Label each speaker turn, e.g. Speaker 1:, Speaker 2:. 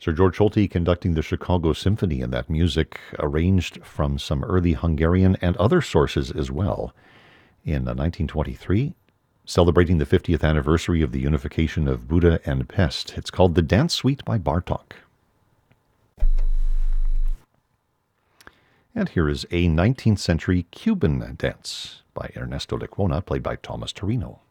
Speaker 1: Sir George Solti conducting the Chicago Symphony, and that music arranged from some early Hungarian and other sources as well. In 1923, celebrating the 50th anniversary of the unification of Buda and Pest. It's called The Dance Suite by Bartók. And here is a 19th century Cuban dance by Ernesto Lecuona, played by Thomas Torino.